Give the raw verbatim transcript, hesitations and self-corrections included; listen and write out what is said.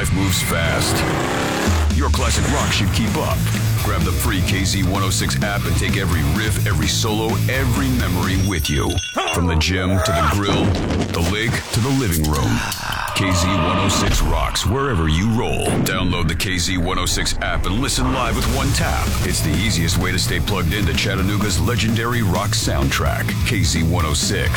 Life moves fast. Your classic rock should keep up. Grab the free K Z one oh six app and take every riff, every solo, every memory with you. From the gym to the grill, the lake to the living room. K Z one oh six rocks wherever you roll. Download the K Z one oh six app and listen live with one tap. It's the easiest way to stay plugged into Chattanooga's legendary rock soundtrack. K Z one oh six.